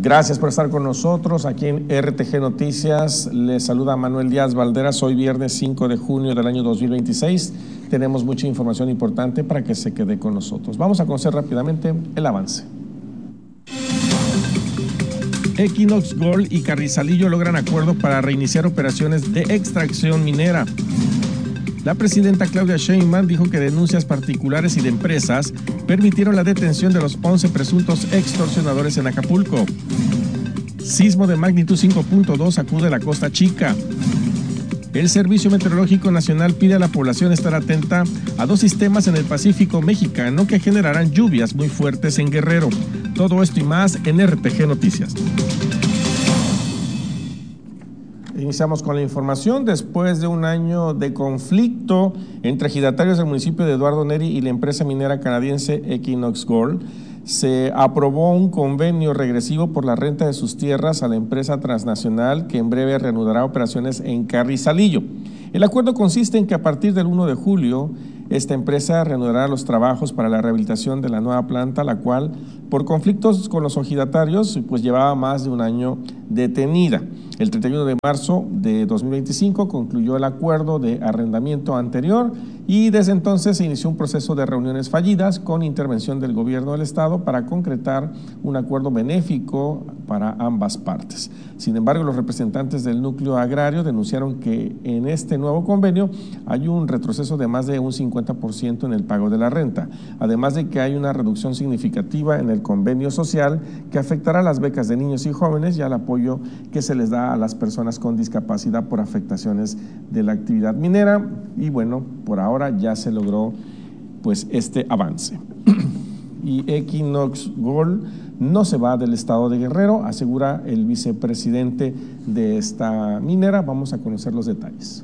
Gracias por estar con nosotros aquí en RTG Noticias. Les saluda Manuel Díaz Valderas. Hoy viernes 5 de junio del año 2026. Tenemos mucha información importante para que se quede con nosotros. Vamos a conocer rápidamente el avance. Equinox Gold y Carrizalillo logran acuerdo para reiniciar operaciones de extracción minera. La presidenta Claudia Sheinbaum dijo que denuncias particulares y de empresas permitieron la detención de los 11 presuntos extorsionadores en Acapulco. Sismo de magnitud 5.2 sacude la Costa Chica. El Servicio Meteorológico Nacional pide a la población estar atenta a 2 sistemas en el Pacífico mexicano que generarán lluvias muy fuertes en Guerrero. Todo esto y más en RTG Noticias. Iniciamos con la información. Después de un año de conflicto entre ejidatarios del municipio de Eduardo Neri y la empresa minera canadiense Equinox Gold, se aprobó un convenio regresivo por la renta de sus tierras a la empresa transnacional que en breve reanudará operaciones en Carrizalillo. El acuerdo consiste en que a partir del 1 de julio esta empresa reanudará los trabajos para la rehabilitación de la nueva planta, la cual, por conflictos con los ejidatarios, pues llevaba más de un año detenida. El 31 de marzo de 2025 concluyó el acuerdo de arrendamiento anterior y desde entonces se inició un proceso de reuniones fallidas con intervención del gobierno del estado para concretar un acuerdo benéfico para ambas partes. Sin embargo, los representantes del núcleo agrario denunciaron que en este nuevo convenio hay un retroceso de más de un 50% en el pago de la renta, además de que hay una reducción significativa en el convenio social que afectará a las becas de niños y jóvenes y al apoyo que se les da a las personas con discapacidad por afectaciones de la actividad minera. Y bueno, por ahora ya se logró pues este avance. Y Equinox Gold no se va del estado de Guerrero, asegura el vicepresidente de esta minera. Vamos a conocer los detalles.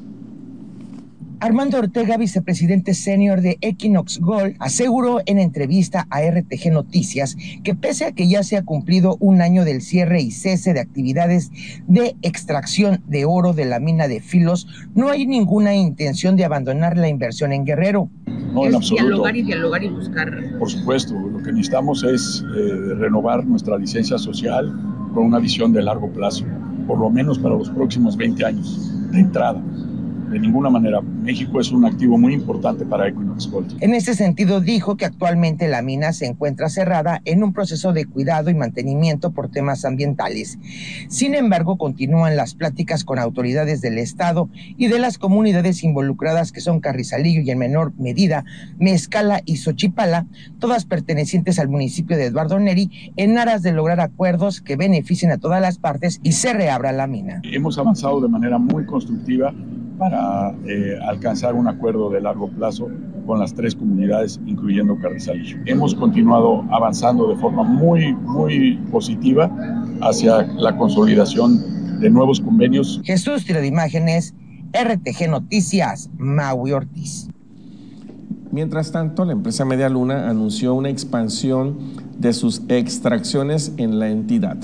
Armando Ortega, vicepresidente senior de Equinox Gold, aseguró en entrevista a RTG Noticias que pese a que ya se ha cumplido un año del cierre y cese de actividades de extracción de oro de la mina de Filos, no hay ninguna intención de abandonar la inversión en Guerrero. No, en absoluto. Dialogar y buscar. Por supuesto, lo que necesitamos es renovar nuestra licencia social con una visión de largo plazo, por lo menos para los próximos 20 años de entrada. De ninguna manera, México es un activo muy importante para Equinox Gold. En ese sentido, dijo que actualmente la mina se encuentra cerrada en un proceso de cuidado y mantenimiento por temas ambientales. Sin embargo, continúan las pláticas con autoridades del estado y de las comunidades involucradas que son Carrizalillo y en menor medida Mezcala y Xochipala, todas pertenecientes al municipio de Eduardo Neri, en aras de lograr acuerdos que beneficien a todas las partes y se reabra la mina. Hemos avanzado de manera muy constructiva para alcanzar un acuerdo de largo plazo con las 3 comunidades, incluyendo Carrizalillo. Hemos continuado avanzando de forma muy positiva hacia la consolidación de nuevos convenios. Jesús Tiro de Imágenes, RTG Noticias, Maui Ortiz. Mientras tanto, la empresa Media Luna anunció una expansión de sus extracciones en la entidad.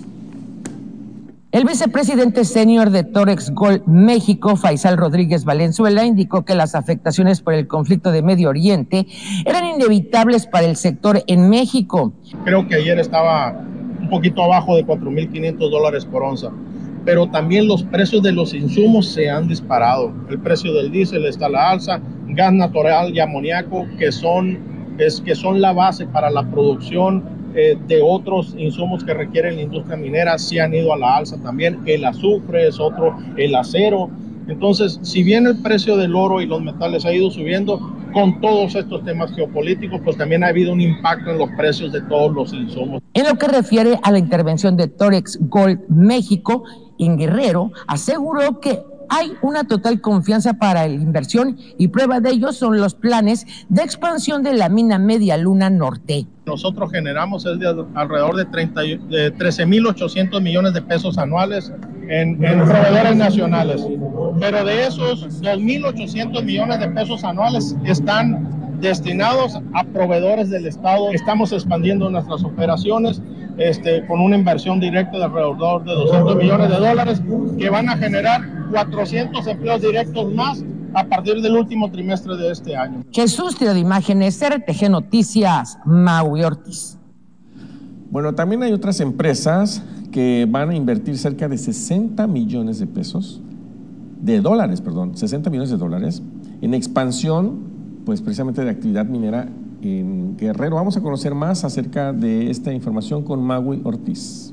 El vicepresidente senior de Torex Gold México, Faisal Rodríguez Valenzuela, indicó que las afectaciones por el conflicto de Medio Oriente eran inevitables para el sector en México. Creo que ayer estaba un poquito abajo de $4,500 por onza, pero también los precios de los insumos se han disparado. El precio del diésel está a la alza, gas natural y amoníaco, que son la base para la producción de otros insumos que requiere la industria minera, sí han ido a la alza también. El azufre es otro, el acero. Entonces, si bien el precio del oro y los metales ha ido subiendo, con todos estos temas geopolíticos, pues también ha habido un impacto en los precios de todos los insumos. En lo que refiere a la intervención de Torex Gold México en Guerrero, aseguró que hay una total confianza para la inversión y prueba de ello son los planes de expansión de la mina Media Luna Norte. Nosotros generamos alrededor de 13,800 millones de pesos anuales en proveedores nacionales, pero de esos 2,800 millones de pesos anuales están destinados a proveedores del Estado. Estamos expandiendo nuestras operaciones con una inversión directa de alrededor de $200 millones que van a generar 400 empleos directos más a partir del último trimestre de este año. Jesús Tiro de Imágenes, RTG Noticias, Maui Ortiz. Bueno. Bueno, también hay otras empresas que van a invertir cerca de 60 millones de pesos, de dólares, perdón, 60 millones de dólares en expansión, pues precisamente de actividad minera en Guerrero. Vamos a conocer más acerca de esta información con Maui Ortiz.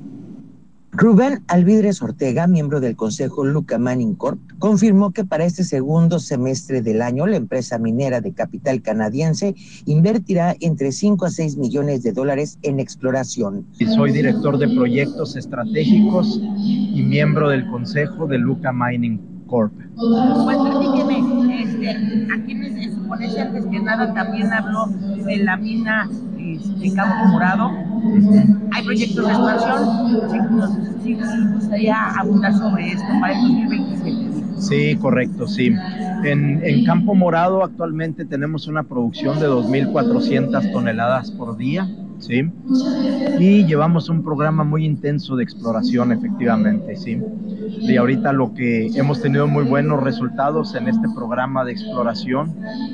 Rubén Alvidres Ortega, miembro del Consejo Luca Mining Corp., confirmó que para este segundo semestre del año la empresa minera de capital canadiense invertirá entre 5 a 6 millones de dólares en exploración. Soy director de proyectos estratégicos y miembro del Consejo de Luca Mining Corp. Pues platíqueme, aquí se supone antes que nada también habló de la mina de Campo Morado. Hay proyectos de expansión, sí, nos gustaría abundar sobre esto para el 2027. Sí, correcto, sí. En Campo Morado actualmente tenemos una producción de 2.400 toneladas por día, ¿sí? Y llevamos un programa muy intenso de exploración, efectivamente, ¿sí? Y ahorita lo que hemos tenido muy buenos resultados en este programa de exploración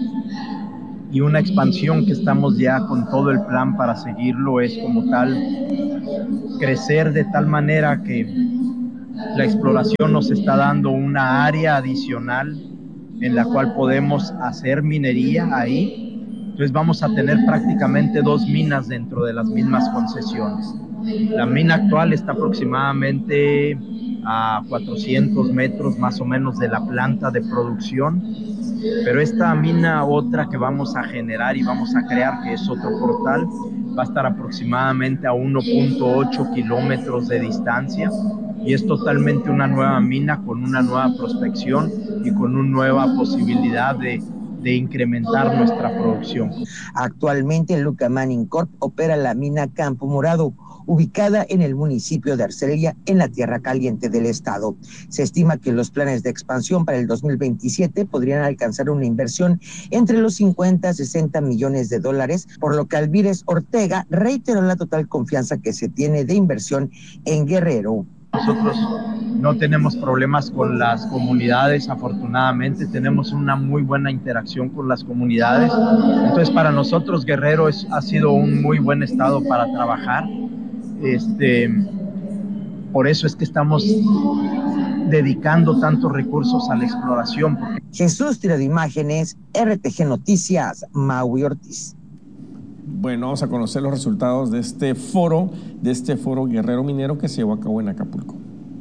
y una expansión que estamos ya con todo el plan para seguirlo es como tal crecer de tal manera que la exploración nos está dando una área adicional en la cual podemos hacer minería ahí. Entonces vamos a tener prácticamente 2 minas dentro de las mismas concesiones. La mina actual está aproximadamente a 400 metros más o menos de la planta de producción, pero esta mina otra que vamos a generar y vamos a crear, que es otro portal, va a estar aproximadamente a 1.8 kilómetros de distancia y es totalmente una nueva mina con una nueva prospección y con una nueva posibilidad de incrementar nuestra producción. Actualmente Luca Mining Corp. Opera la mina Campo Morado, ubicada en el municipio de Arcelia, en la Tierra Caliente del estado. Se estima que los planes de expansión para el 2027 podrían alcanzar una inversión entre los 50 a 60 millones de dólares, por lo que Alvidres Ortega reiteró la total confianza que se tiene de inversión en Guerrero. Nosotros no tenemos problemas con las comunidades, afortunadamente tenemos una muy buena interacción con las comunidades. Entonces para nosotros Guerrero ha sido un muy buen estado para trabajar. Por eso es que estamos dedicando tantos recursos a la exploración. Jesús Tiro de Imágenes, RTG Noticias, Maui Ortiz. Bueno, vamos a conocer los resultados de este foro Guerrero Minero que se llevó a cabo en Acapulco.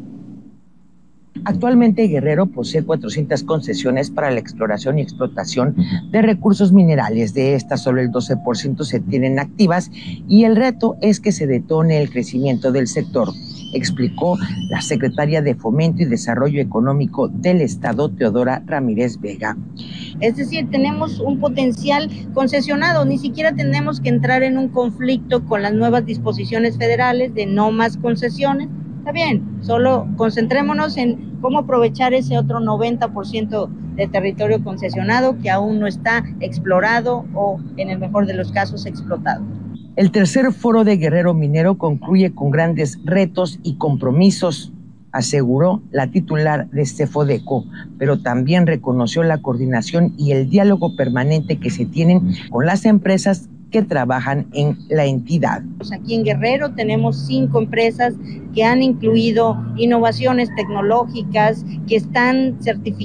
Actualmente Guerrero posee 400 concesiones para la exploración y explotación de recursos minerales. De estas, solo el 12% se tienen activas y el reto es que se detone el crecimiento del sector, explicó la secretaria de Fomento y Desarrollo Económico del Estado, Teodora Ramírez Vega. Es decir, tenemos un potencial concesionado, ni siquiera tenemos que entrar en un conflicto con las nuevas disposiciones federales de no más concesiones. Está bien, solo concentrémonos en cómo aprovechar ese otro 90% de territorio concesionado que aún no está explorado o, en el mejor de los casos, explotado. El tercer foro de Guerrero Minero concluye con grandes retos y compromisos, aseguró la titular de Cefodeco, pero también reconoció la coordinación y el diálogo permanente que se tienen con las empresas que trabajan en la entidad. Aquí en Guerrero tenemos 5 empresas que han incluido innovaciones tecnológicas, que están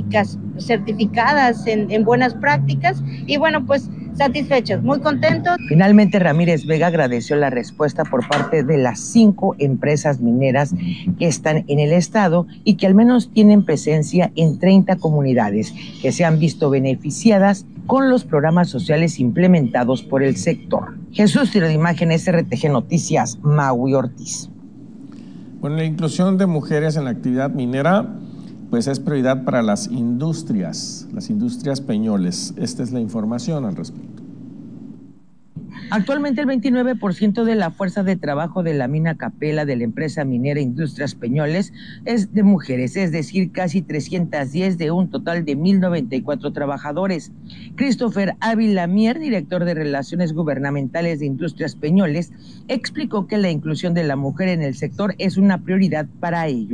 certificadas en buenas prácticas y bueno, pues satisfechos, muy contentos. Finalmente, Ramírez Vega agradeció la respuesta por parte de las 5 empresas mineras que están en el estado y que al menos tienen presencia en 30 comunidades que se han visto beneficiadas con los programas sociales implementados por el sector. Jesús Tiro de Imágenes, RTG Noticias, Maui Ortiz. Bueno, la inclusión de mujeres en la actividad minera pues es prioridad para las industrias peñoles. Esta es la información al respecto. Actualmente el 29% de la fuerza de trabajo de la mina Capela de la empresa minera Industrias Peñoles es de mujeres, es decir, casi 310 de un total de 1,094 trabajadores. Christopher Ávila Mier, director de Relaciones Gubernamentales de Industrias Peñoles, explicó que la inclusión de la mujer en el sector es una prioridad para ellos.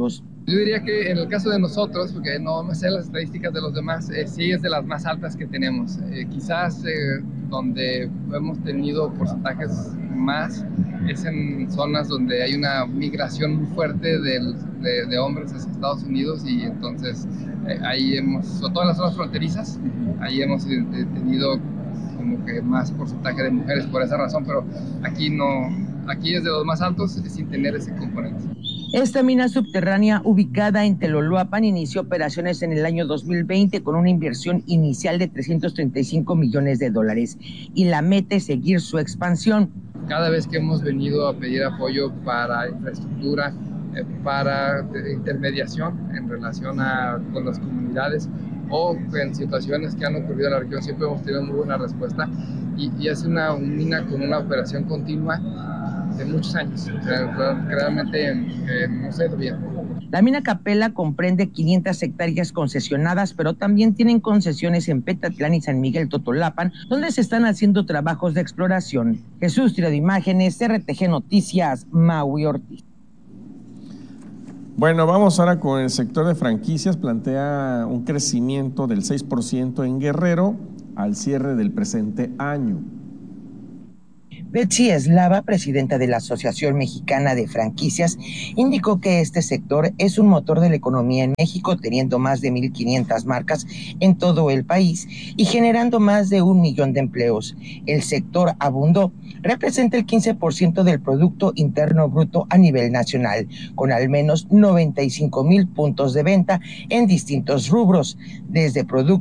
Yo diría que en el caso de nosotros, porque no me sé las estadísticas de los demás, sí es de las más altas que tenemos. Quizás donde hemos tenido porcentajes más es en zonas donde hay una migración muy fuerte de hombres hacia Estados Unidos, y entonces ahí sobre todo en las zonas fronterizas, ahí hemos tenido como que más porcentaje de mujeres por esa razón, pero aquí no, aquí es de los más altos sin tener ese componente. Esta mina subterránea ubicada en Teloloapan inició operaciones en el año 2020 con una inversión inicial de $335 millones y la meta es seguir su expansión. Cada vez que hemos venido a pedir apoyo para infraestructura, para intermediación en relación con las comunidades o en situaciones que han ocurrido en la región, siempre hemos tenido muy buena respuesta, y es una mina con una operación continua de muchos años. O sea, realmente nos ha ido bien. La mina Capela comprende 500 hectáreas concesionadas, pero también tienen concesiones en Petatlán y San Miguel Totolapan, donde se están haciendo trabajos de exploración. Jesús Tiro de Imágenes, RTG Noticias, Maui Ortiz. Bueno, vamos ahora con el sector de franquicias. Plantea un crecimiento del 6% en Guerrero al cierre del presente año. Betsy Eslava, presidenta de la Asociación Mexicana de Franquicias, indicó que este sector es un motor de la economía en México, teniendo más de 1,500 marcas en todo el país y generando más de 1 millón de empleos. El sector, abundó, representa el 15% del Producto Interno Bruto a nivel nacional, con al menos 95,000 puntos de venta en distintos rubros, desde productos